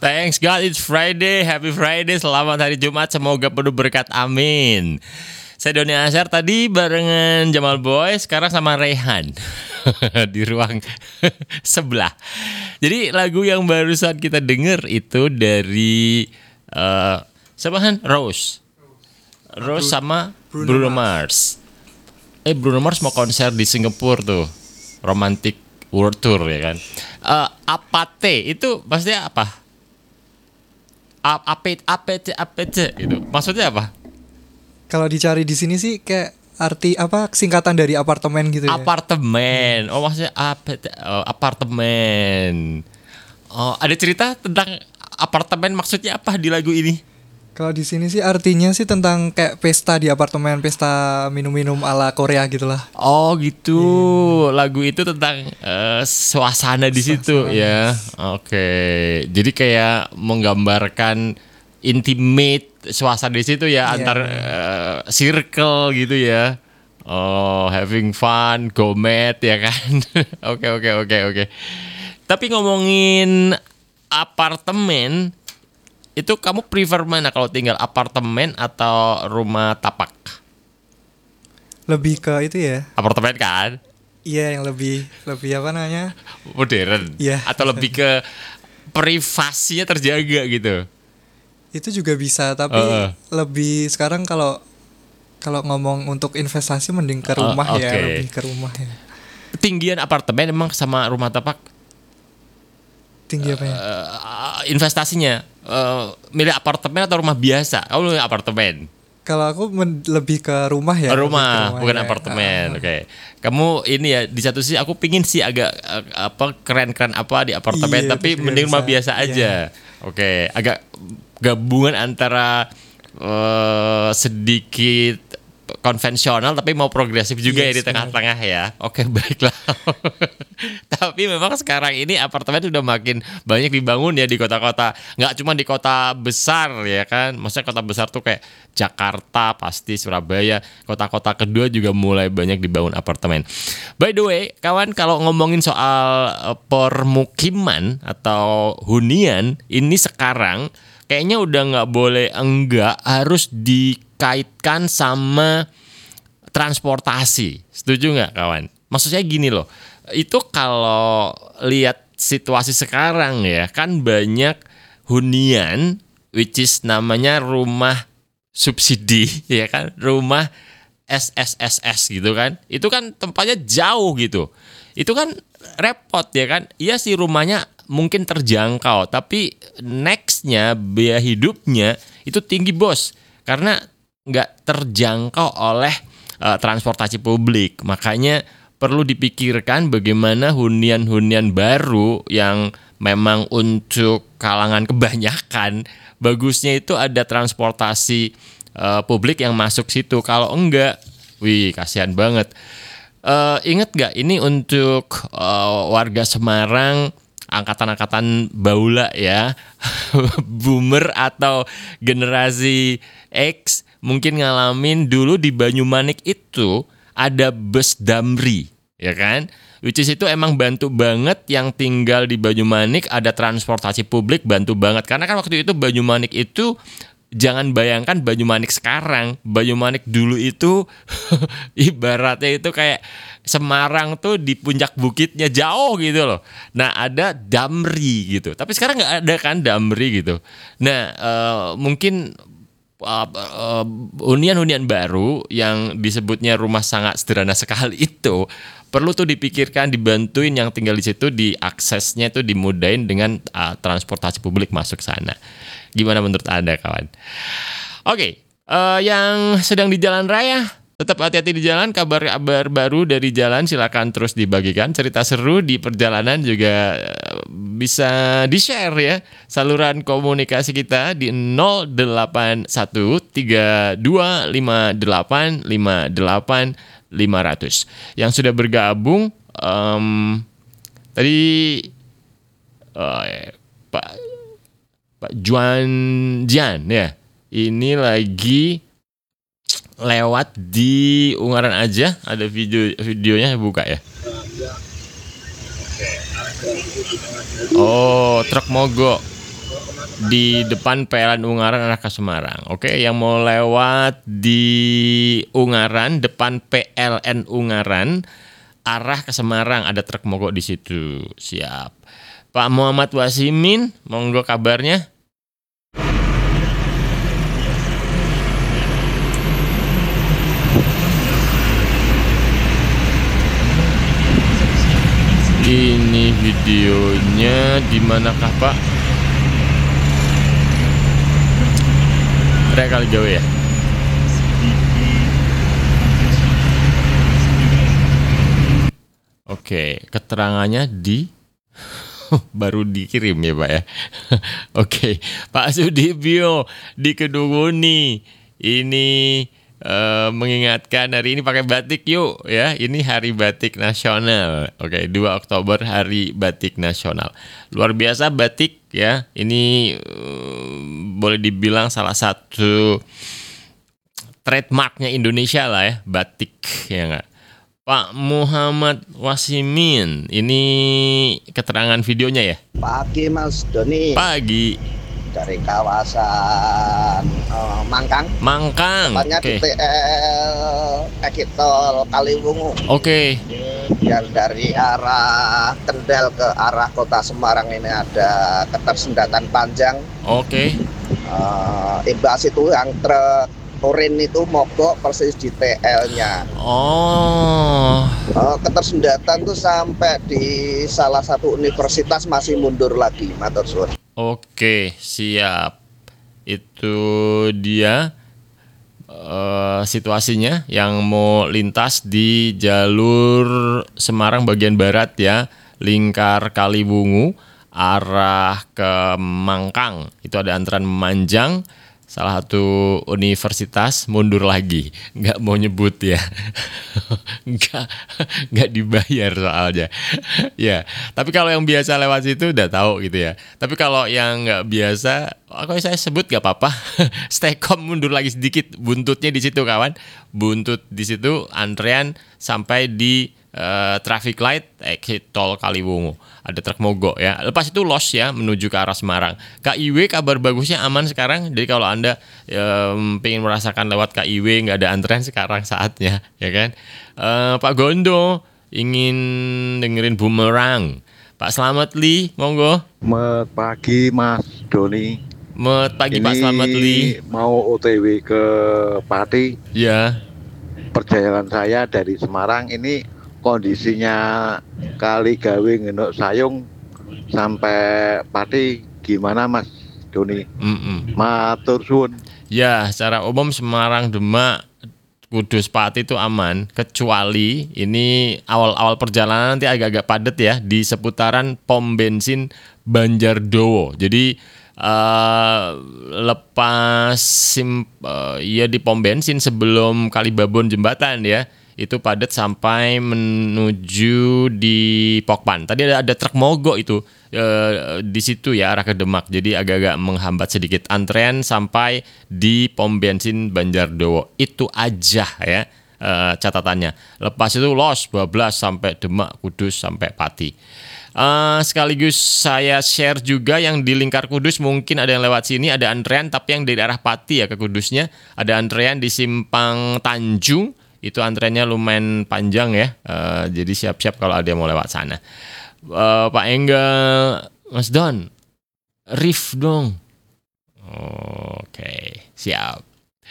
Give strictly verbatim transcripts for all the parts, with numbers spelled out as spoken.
Thanks God it's Friday. Happy Friday. Selamat hari Jumat. Semoga penuh berkat. Amin. Saya Doni Azhar tadi barengan Jamal Boy, sekarang sama Rehan di ruang sebelah. Jadi lagu yang barusan kita denger itu dari uh, siapa Han? Rose. Rose sama Bruno, Bruno Mars. Eh Bruno Mars mau konser di Singapura tuh. Romantic World Tour ya kan. Uh, Apate itu maksudnya apa? Apet apet apet gitu. Maksudnya apa? Kalau dicari di sini sih kayak arti apa singkatan dari apartemen gitu ya. Apartemen. Oh maksudnya apet oh, apartemen. Oh, ada cerita tentang apartemen maksudnya apa di lagu ini? Kalau di sini sih artinya sih tentang kayak pesta di apartemen, pesta minum-minum ala Korea gitulah. Oh gitu, yeah. Lagu itu tentang uh, suasana di situ ya. Oke, okay. Jadi kayak menggambarkan intimate suasana di situ ya, yeah. Antar uh, circle gitu ya. Oh, having fun, gomet ya kan. Oke oke oke oke. Tapi ngomongin apartemen, itu kamu prefer mana kalau tinggal apartemen atau rumah tapak? Lebih ke itu ya. Apartemen kan? Iya, yang lebih lebih apa namanya? Modern. Iya. Atau lebih ke privasinya terjaga gitu. Itu juga bisa, tapi uh. lebih sekarang kalau kalau ngomong untuk investasi mending ke rumah uh, okay. ya, lebih ke rumah ya. Tinggian apartemen emang sama rumah tapak? Tinggi apa ya? Uh, investasinya uh, milih apartemen atau rumah biasa? Kamu milih apartemen? Kalau aku men- lebih ke rumah ya. Rumah, rumah bukan ya. apartemen. Uh. Oke. Okay. Kamu ini ya di satu sisi aku pingin sih agak uh, apa keren-keren apa di apartemen, iya, tapi mending rumah biasa aja. Iya. Oke, okay. Agak gabungan antara uh, sedikit konvensional tapi mau progresif juga yes, ya di tengah-tengah ya. Oke, baiklah. Tapi memang sekarang ini apartemen udah makin banyak dibangun ya di kota-kota. Nggak cuma di kota besar ya kan. Maksudnya kota besar tuh kayak Jakarta, pasti Surabaya. Kota-kota kedua juga mulai banyak dibangun apartemen. By the way, kawan, kalau ngomongin soal permukiman atau hunian, ini sekarang kayaknya udah nggak boleh enggak harus dikaitkan sama transportasi. Setuju nggak kawan? Maksudnya gini loh, itu kalau lihat situasi sekarang ya kan banyak hunian which is namanya rumah subsidi ya kan, rumah S S S S gitu kan. Itu kan tempatnya jauh gitu. Itu kan repot ya kan. Iya sih rumahnya mungkin terjangkau, tapi nextnya biaya hidupnya itu tinggi bos, karena nggak terjangkau oleh uh, transportasi publik. Makanya perlu dipikirkan bagaimana hunian-hunian baru yang memang untuk kalangan kebanyakan, bagusnya itu ada transportasi uh, publik yang masuk situ. Kalau enggak, wih kasihan banget. Uh, ingat nggak ini untuk uh, warga Semarang, angkatan-angkatan baula ya, boomer atau generasi X mungkin ngalamin dulu di Banyumanik itu ada bus Damri, ya kan? Which is itu emang bantu banget yang tinggal di Banyumanik, ada transportasi publik bantu banget. Karena kan waktu itu Banyumanik itu, jangan bayangkan Banyumanik sekarang. Banyumanik dulu itu ibaratnya itu kayak Semarang tuh di puncak bukitnya jauh gitu loh. Nah ada Damri gitu. Tapi sekarang nggak ada kan Damri gitu. Nah uh, mungkin uh, uh, hunian-hunian baru yang disebutnya rumah sangat sederhana sekali itu perlu tuh dipikirkan, dibantuin yang tinggal di situ, diaksesnya tuh dimudahin dengan uh, transportasi publik masuk sana. Gimana menurut Anda kawan? Oke, okay, uh, yang sedang di jalan raya, tetap hati-hati di jalan. Kabar-kabar baru dari jalan silakan terus dibagikan. Cerita seru di perjalanan juga uh, bisa di-share ya. Saluran komunikasi kita di nol delapan satu tiga dua lima delapan lima delapan lima nol nol. Yang sudah bergabung um, tadi uh, Pak Pak Juan Jian ya, ini lagi lewat di Ungaran aja, ada video videonya buka ya. Oh, truk mogok. di depan P L N Ungaran arah ke Semarang. Oke, yang mau lewat di Ungaran depan P L N Ungaran arah ke Semarang ada truk mogok di situ. Siap. Pak Muhammad Wasimin, monggo kabarnya. Ini videonya di manakah Pak? Rek kali jauh ya. Oke, keterangannya di baru dikirim ya Pak ya. Oke, Pak Sudibyo di Kedunguni ini Uh, mengingatkan hari ini pakai batik yuk ya, ini hari batik nasional. Oke, dua Oktober hari batik nasional. Luar biasa batik ya, ini uh, boleh dibilang salah satu trademarknya Indonesia lah ya, batik ya enggak. Pak Muhammad Wasimin, ini keterangan videonya ya. Pagi Mas Doni. Pagi. Dari kawasan uh, Mangkang. Mangkang. Tepatnya okay. di T L Exit Tol Kaliwungu. Oke. Okay. Yang dari arah Kendal ke arah Kota Semarang ini ada ketersendatan panjang. Oke. Okay. Uh, imbas itu yang truk Orin itu mogok persis di T L-nya. Oh. Uh, ketersendatan tuh sampai di salah satu universitas masih mundur lagi, matur suwun. Oke, siap. Itu dia uh, situasinya yang mau lintas di jalur Semarang bagian barat ya, lingkar Kaliwungu arah ke Mangkang. Itu ada antrean memanjang. Salah satu universitas mundur lagi, nggak mau nyebut ya, nggak nggak dibayar soalnya, ya. Tapi kalau yang biasa lewat situ udah tahu gitu ya. Tapi kalau yang nggak biasa, aku saya sebut nggak apa-apa. Staycom mundur lagi sedikit, buntutnya di situ kawan, buntut di situ antrean sampai di uh, traffic light exit tol Kaliwungu. Ada truk mogok ya. Lepas itu loss ya menuju ke arah Semarang. K I W kabar bagusnya aman sekarang. Jadi kalau Anda um, pengen merasakan lewat K I W nggak ada antrean sekarang saatnya, ya kan? Uh, Pak Gondo ingin dengerin Bumerang. Pak Slamet Li, monggo. Selamat pagi Mas Doni. Selamat pagi Ini Pak Slamet Li. Mau O T W ke Pati. Ya. Perjalanan saya dari Semarang ini kondisinya Kali Gawe Ngenok Sayung sampai Pati gimana Mas Doni? Mm-mm. Matur suwun. Ya, secara umum Semarang, Demak, Kudus, Pati itu aman, kecuali ini awal-awal perjalanan nanti agak-agak padat ya di seputaran pom bensin Banjardowo. Jadi uh, lepas sim, uh, ya di pom bensin sebelum Kalibabon jembatan ya, itu padat sampai menuju di Pokpan. Tadi ada ada truk mogok itu e, di situ ya arah ke Demak. Jadi agak-agak menghambat sedikit antrean sampai di pom bensin Banjardowo. Itu aja ya e, catatannya. Lepas itu los bablas sampai Demak, Kudus sampai Pati. E, sekaligus saya share juga yang di lingkar Kudus, mungkin ada yang lewat sini ada antrean, tapi yang dari arah Pati ya ke Kudusnya ada antrean di Simpang Tanjung. Itu antreannya lumayan panjang ya, uh, jadi siap-siap kalau ada yang mau lewat sana. Uh, Pak Enggal, Mas Don, riff dong. Oke, okay, siap.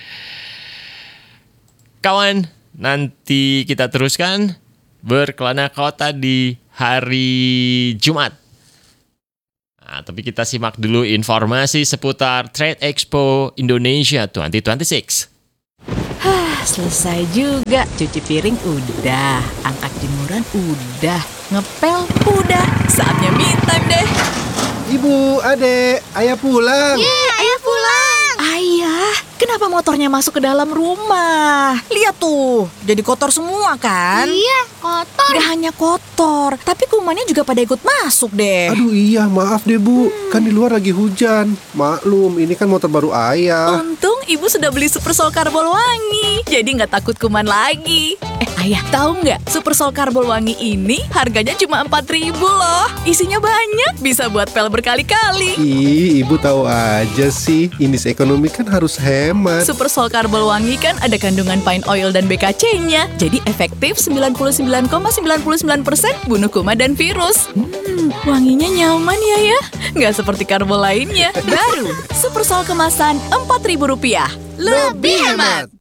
Kawan, nanti kita teruskan berkelana kota di hari Jumat. Nah, tapi kita simak dulu informasi seputar Trade Expo Indonesia dua ribu dua puluh enam. Hah, selesai juga. Cuci piring udah, angkat jemuran udah, ngepel udah. Saatnya me time deh. Ibu, adek, ayah pulang. Yeay, ayah pulang. Ayah, kenapa motornya masuk ke dalam rumah? Lihat tuh, jadi kotor semua kan? Iya, kotor. Gak hanya kotor, tapi kumannya juga pada ikut masuk deh. Aduh iya, maaf deh bu, hmm. kan di luar lagi hujan. Maklum, ini kan motor baru ayah. Untung ibu sudah beli Super Soul Karbol wangi, jadi gak takut kuman lagi. Eh ayah, tahu nggak? Super Sol Karbol Wangi ini harganya cuma empat ribu loh. Isinya banyak, bisa buat pel berkali-kali. Ih, ibu tahu aja sih. Indis ekonomi kan harus hemat. Super Sol Karbol Wangi kan ada kandungan pine oil dan B K C-nya. Jadi efektif sembilan puluh sembilan koma sembilan sembilan persen bunuh kuman dan virus. Hmm, wanginya nyaman ya ya. Nggak seperti karbol lainnya. Baru, Super Sol kemasan empat ribu rupiah. Lebih hemat.